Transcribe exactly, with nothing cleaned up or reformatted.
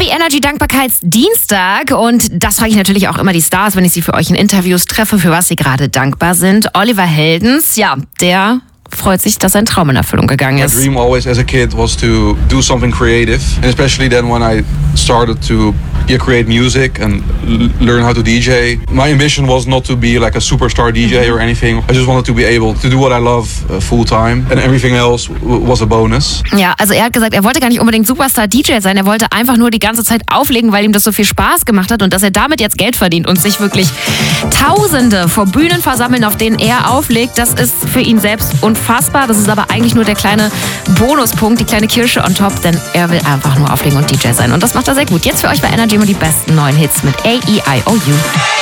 Happy Energy Dankbarkeitsdienstag und das frage ich natürlich auch immer die Stars, wenn ich sie für euch in Interviews treffe, für was sie gerade dankbar sind. Oliver Heldens, ja, der freut sich, dass sein Traum in Erfüllung gegangen ist. My dream always as a kid was to do something creative, and especially then when I started to yeah, create music and l- learn how to D J. My ambition was not to be like a superstar D J or anything. I just wanted to be able to do what I love uh, full time, and everything else w- was a bonus. Ja, also er hat gesagt, er wollte gar nicht unbedingt Superstar-D J sein, er wollte einfach nur die ganze Zeit auflegen, weil ihm das so viel Spaß gemacht hat und dass er damit jetzt Geld verdient und sich wirklich Tausende vor Bühnen versammeln, auf denen er auflegt, das ist für ihn selbst unfassbar. Das ist aber eigentlich nur der kleine Bonuspunkt, die kleine Kirsche on top, denn er will einfach nur auflegen und D J sein und das macht er sehr gut. Jetzt für euch bei Energy immer die besten neuen Hits mit A E I O U.